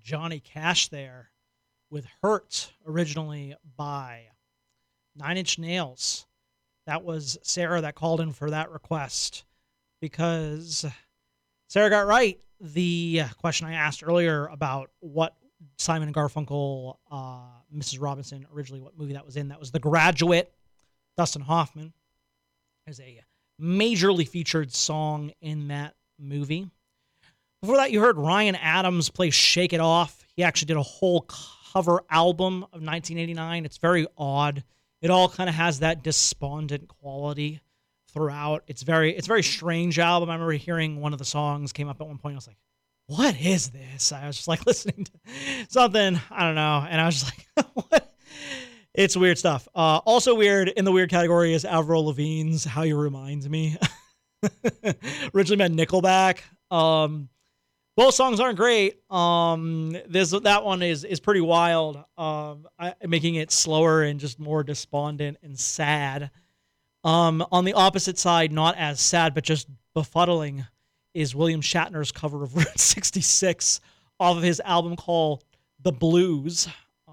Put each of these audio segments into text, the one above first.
Johnny Cash there with Hurt, originally by Nine Inch Nails. That was Sarah that called in for that request because Sarah got right the question I asked earlier about what Simon and Garfunkel, Mrs. Robinson, originally what movie that was in. That was The Graduate. Dustin Hoffman is a majorly featured song in that movie. Before that, you heard Ryan Adams play Shake It Off. He actually did a whole cover album of 1989. It's very odd. It all kind of has that despondent quality throughout. It's very strange album. I remember hearing one of the songs came up at one point. I was like, what is this? I was just like listening to something, I don't know. And I was just like, what? It's weird stuff. Also weird in the weird category is Avril Lavigne's How You Remind Me. Originally meant Nickelback. Both songs aren't great. That one is pretty wild. Making it slower and just more despondent and sad. On the opposite side, not as sad, but just befuddling, is William Shatner's cover of Route 66 off of his album called The Blues.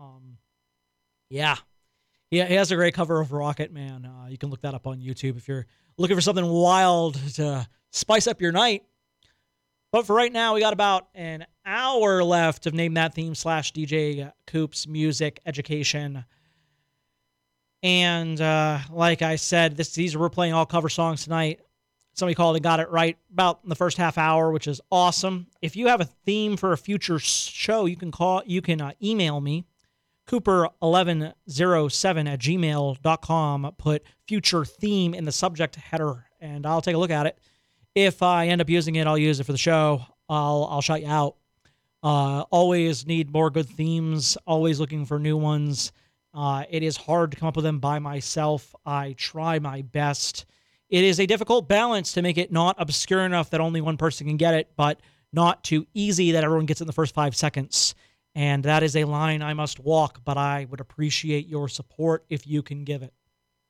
He has a great cover of Rocket Man. You can look that up on YouTube if you're looking for something wild to spice up your night. But for right now, we got about an hour left of Name That Theme / DJ Coops Music Education. And like I said, we're playing all cover songs tonight. Somebody called and got it right about in the first half hour, which is awesome. If you have a theme for a future show, you can email me, cooper1107@gmail.com. Put future theme in the subject header, and I'll take a look at it. If I end up using it, I'll use it for the show. I'll shout you out. Always need more good themes. Always looking for new ones. It is hard to come up with them by myself. I try my best. It is a difficult balance to make it not obscure enough that only one person can get it, but not too easy that everyone gets it in the first 5 seconds. And that is a line I must walk, but I would appreciate your support if you can give it.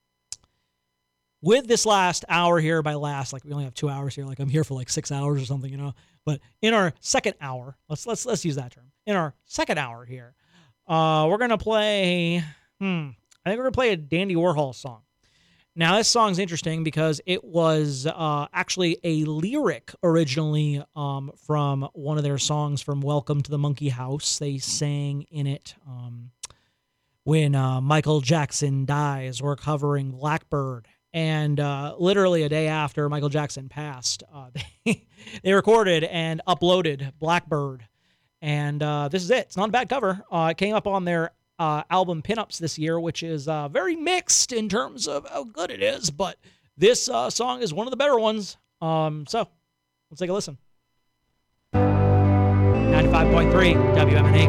With this last hour here, by last, like we only have 2 hours here, like I'm here for like 6 hours or something, you know. But in our second hour, let's use that term. In our second hour here, we're gonna play. I think we're gonna play a Dandy Warhol song. Now this song's interesting because it was actually a lyric originally from one of their songs from Welcome to the Monkey House. They sang in it when Michael Jackson dies. We're covering Blackbird. And literally a day after Michael Jackson passed, they recorded and uploaded Blackbird. And this is it. It's not a bad cover. It came up on their album Pinups this year, which is very mixed in terms of how good it is. But this song is one of the better ones. So let's take a listen. 95.3 WMNA.